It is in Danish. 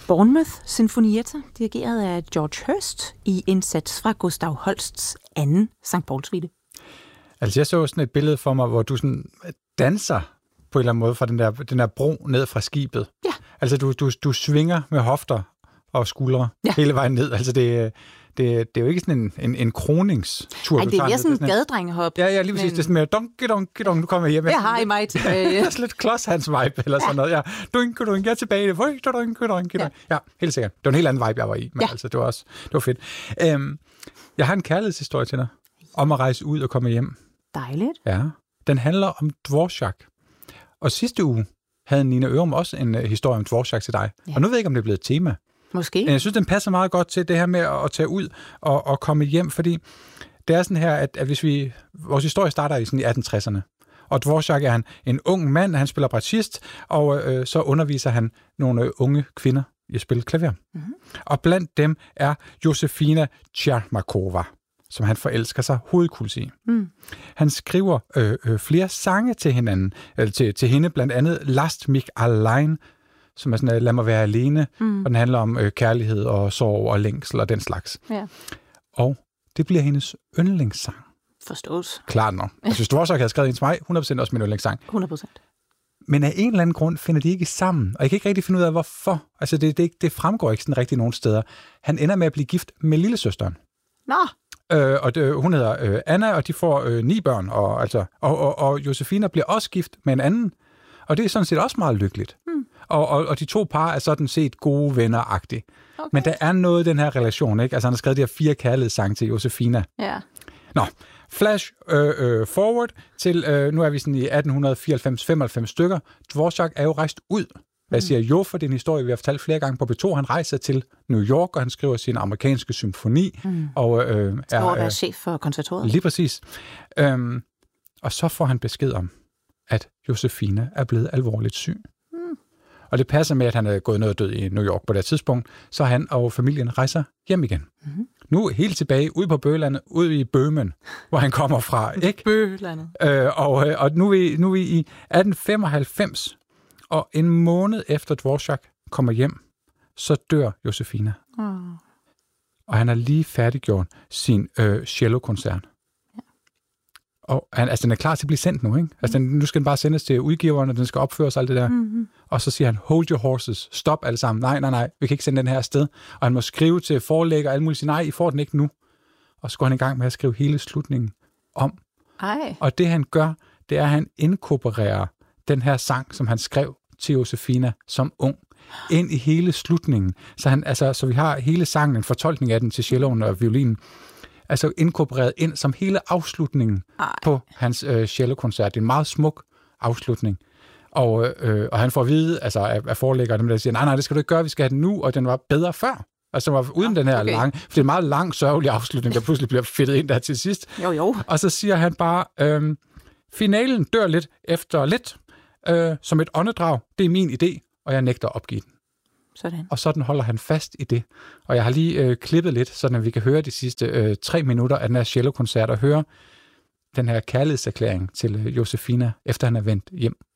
Bournemouth Sinfonietta, dirigeret af George Hurst i indsats fra Gustav Holsts anden St. Paul-suite. Altså, jeg så sådan et billede for mig, hvor du sådan danser på en eller anden måde fra den der bro ned fra skibet. Ja. Altså, du svinger med hofter og skuldre hele vejen ned. Altså, det er jo ikke sådan en kroningstur. Nej, det er mere sådan en gadedrengehop. Ja, lige præcis. Det er sådan mere dunk, nu kommer jeg hjem. Jeg har i mig tilbage. Det er sådan lidt klodshands-vibe eller sådan noget. Ja, dunk, jeg er tilbage. Ja, helt sikkert. Det var en helt anden vibe, jeg var i. Men altså, det var fedt. Jeg har en kærlighedshistorie til dig. Om at rejse ud og komme hjem. Dejligt. Ja. Den handler om Dvorak. Og sidste uge havde Nina Ørum også en historie om Dvorak til dig. Ja. Og nu ved jeg ikke, om det er blevet et tema. Måske. Jeg synes, den passer meget godt til det her med at tage ud og komme hjem, fordi det er sådan her, at hvis vores historie starter i 1860'erne, og Dvorak er en ung mand, han spiller bratschist, og så underviser han nogle unge kvinder i at spille klaver. Mm-hmm. Og blandt dem er Josefina Tjermakova, som han forelsker sig hovedkuls i. Mm. Han skriver flere sange til hinanden, til hende, blandt andet Last mich allein, som er sådan, lad mig være alene, og den handler om kærlighed og sorg og længsel og den slags. Ja. Og det bliver hendes yndlingssang. Forstås. Klart nok. Jeg synes, Dvorak havde skrevet en til mig, 100% også min yndlingssang. 100%. Men af en eller anden grund finder de ikke sammen, og jeg kan ikke rigtig finde ud af, hvorfor. Altså, det fremgår ikke sådan rigtig nogen steder. Han ender med at blive gift med lillesøsteren. Nå! Hun hedder Anna, og de får 9 børn, og Josefina bliver også gift med en anden, og det er sådan set også meget lykkeligt. Og de to par er sådan set gode venner-agtigt. Okay. Men der er noget i den her relation, ikke? Altså han har skrevet de her 4 kærlighedssange til Josefina. Ja. Nå, flash forward til, nu er vi sådan i 1894-95 stykker. Dvorak er jo rejst ud. Jeg siger jo, for det er en historie, vi har fortalt flere gange på B2. Han rejser til New York, og han skriver sin amerikanske symfoni. Og er at være chef for konservatoriet. Lige præcis. Og så får han besked om, at Josefina er blevet alvorligt syg. Og det passer med, at han er gået noget død i New York på det tidspunkt, så han og familien rejser hjem igen. Mm-hmm. Nu helt tilbage ude på Bøgelandet, ude i Bøhmen, hvor han kommer fra, ikke? Bøgelandet. Og nu er vi i 1895, og en måned efter Dvorak kommer hjem, så dør Josefina. Og han har lige færdiggjort sin cello-koncert. Og den er klar til at blive sendt nu, ikke? Altså, nu skal den bare sendes til udgiverne, og den skal opføres alt det der. Mm-hmm. Og så siger han, hold your horses, stop alle sammen. Nej, vi kan ikke sende den her afsted. Og han må skrive til forlægger og alt muligt, sige, nej, I får den ikke nu. Og så går han i gang med at skrive hele slutningen om. Ej. Og det han gør, det er, at han inkorporerer den her sang, som han skrev til Josefina som ung, ind i hele slutningen. Så vi har hele sangen, en fortolkning af den til celloen og violinen, altså inkorporeret ind som hele afslutningen på hans cello-koncert. Det er en meget smuk afslutning. Og han får at vide, altså af forlæggerne, der siger, nej, det skal du ikke gøre, vi skal have den nu, og den var bedre før. Altså den var uden den her lange, for det er en meget lang, sørgelig afslutning, der pludselig bliver fedtet ind der til sidst. Jo. Og så siger han bare, finalen dør lidt efter lidt, som et åndedrag, det er min idé, og jeg nægter at opgive den. Sådan. Og sådan holder han fast i det. Og jeg har lige klippet lidt, så vi kan høre de sidste 3 minutter af den her cello-koncert og høre den her kærlighedserklæring til Josefina, efter han er vendt hjem.